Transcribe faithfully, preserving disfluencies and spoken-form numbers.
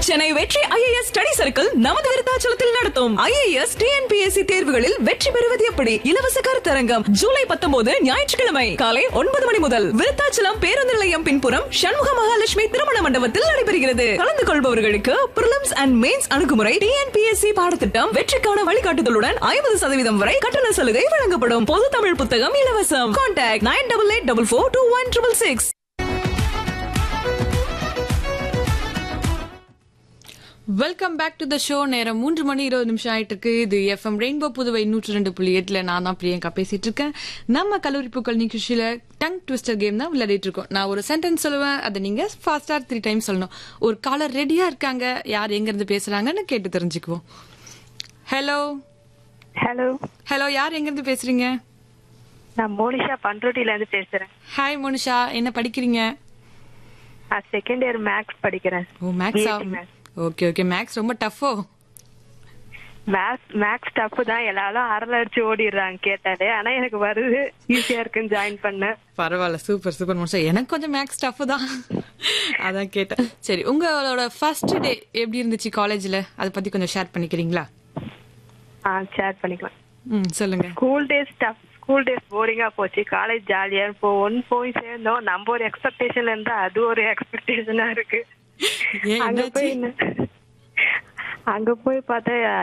சென்னை வெற்றி IAS study circle நமது விருத்தாச்சலத்தில் நடத்தும் ஐஏஎஸ் டிஎன்பிஎஸ்சி தேர்வுகளில் வெற்றி பெறுவது எப்படி இலவச கருத்தரங்கம் ஜூலை பத்தொன்பது ஞாயிற்றுக்கிழமை காலை ஒன்பது மணி முதல் விருத்தாச்சலம் பேருந்து நிலையம் பின்புறம் சண்முக மகாலட்சுமி திருமண மண்டபத்தில் நடைபெறுகிறது. கலந்து கொள்பவர்களுக்கு பிரிலிம்ஸ் அண்ட் மெயின்ஸ் அணுகுமுறை, டிஎன்பிஎஸ்சி பாடத்திட்டம், வெற்றிக்கான வழிகாட்டுதலுடன் ஐம்பது சதவீதம் வரை கட்டண சலுகை வழங்கப்படும். பொது தமிழ் புத்தகம் இலவசம். Contact nine double eight double four two one triple six. Welcome back to the show. நேரம் மூன்று மணி இருபது நிமிஷம் ஆயிட்டு இருக்கு. இது எஃப்எம் ரெயின்போ புதுவை நூற்றி ரெண்டு புள்ளி எட்டுல நான் தான் பிரியங்கா பேசிட்டு இருக்கேன். நம்ம கல்லூரி பூக்கள் நிகழ்ச்சியில டங் ட்விஸ்டர் கேம் தான் விளையாடிட்டு இருக்கோம். நான் ஒரு சென்டென்ஸ் சொல்லுவேன், அதை நீங்க ஃபாஸ்டா த்ரீ டைம் சொல்லணும். ஒரு காலர் ரெடியா இருக்காங்க, யார் எங்க இருந்து பேசுறாங்கன்னு கேட்டு தெரிஞ்சுக்குவோம். ஹலோ ஹலோ ஹலோ யார் எங்க இருந்து பேசுறீங்க? நான் மோனிஷா பண்ருட்டில இருந்து பேசுறேன். ஹாய் மோனிஷா, என்ன படிக்கிறீங்க? செகண்ட் இயர் மேக்ஸ் படிக்கிறேன். ஓ மேக்ஸா? Okay okay. மேக்ஸ் ரொம்ப டஃபோ? மேக்ஸ் மேக்ஸ் டஃப் தான், எல்லாரும் அரல அடிச்சு ஓடிடுறாங்க கேட்டாலே. ஆனா எனக்கு வருது, ஈஸியா இருக்குன்னு ஜாயின் பண்ணேன். பரவாயில்ல, சூப்பர் சூப்பர் மோனிஷா. எனக்கு கொஞ்சம் மேக்ஸ் டஃப் தான், அதான் கேட்டேன். சரி, உங்களோட ஃபர்ஸ்ட் டே எப்படி இருந்துச்சு காலேஜ்ல? அதை பத்தி கொஞ்சம் ஷேர் பண்ணிக்கிறீங்களா? ஆ ஷேர் பண்ணிக்கலாம். ம் சொல்லுங்க. School days tough school days போரிங்கா போச்சு. காலேஜ் ஜாலியா இப்போ ஒன் போய் சேர்ந்தோம். நம்ம ஒரு எக்ஸ்பெக்டேஷன்ல இருந்தா அது ஒரு எக்ஸ்பெக்டேஷனா இருக்கு. அங்க போய் அங்க போய் பார்த்தா